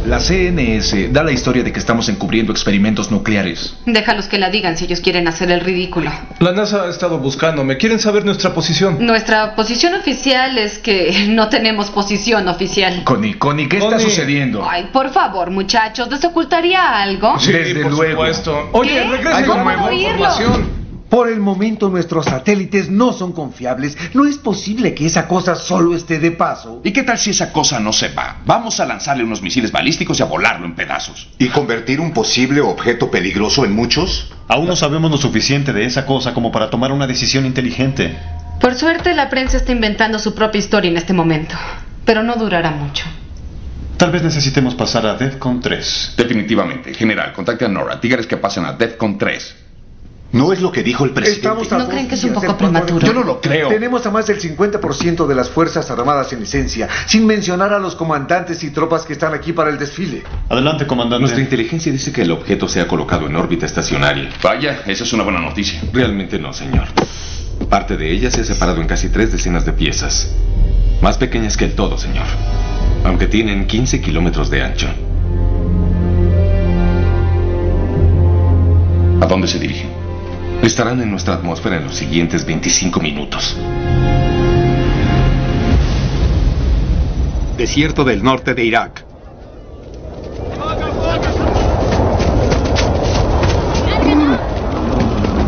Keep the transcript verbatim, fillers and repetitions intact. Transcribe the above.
La C N S da la historia de que estamos encubriendo experimentos nucleares. Déjalos que la digan si ellos quieren hacer el ridículo. La NASA ha estado buscándome. Quieren saber nuestra posición. Nuestra posición oficial es que no tenemos posición oficial. Connie, Connie, ¿qué Connie. está sucediendo? Ay, por favor, muchachos, ¿les ocultaría algo? Sí, Desde por luego. supuesto. Oye, ¿Qué? regresa Algo con nuevo. nueva Oírlo. información. Por el momento nuestros satélites no son confiables. No es posible que esa cosa solo esté de paso. ¿Y qué tal si esa cosa no se va? Vamos a lanzarle unos misiles balísticos y a volarlo en pedazos. ¿Y convertir un posible objeto peligroso en muchos? Aún no sabemos lo suficiente de esa cosa como para tomar una decisión inteligente. Por suerte, la prensa está inventando su propia historia en este momento. Pero no durará mucho. Tal vez necesitemos pasar a DEFCON tres. Definitivamente. General, contacte a NORAD. Dígales que pasen a DEFCON tres. No es lo que dijo el presidente. Estamos a ¿No dos creen que es un días poco del cuarto prematuro? Yo no lo creo. Tenemos a más del cincuenta por ciento de las Fuerzas Armadas en licencia, sin mencionar a los comandantes y tropas que están aquí para el desfile. Adelante, comandante. Nuestra inteligencia dice que el objeto se ha colocado en órbita estacionaria. Vaya, esa es una buena noticia. Realmente no, señor. Parte de ella se ha separado en casi tres decenas de piezas. Más pequeñas que el todo, señor. Aunque tienen quince kilómetros de ancho. ¿A dónde se dirigen? Estarán en nuestra atmósfera en los siguientes veinticinco minutos. Desierto del norte de Irak.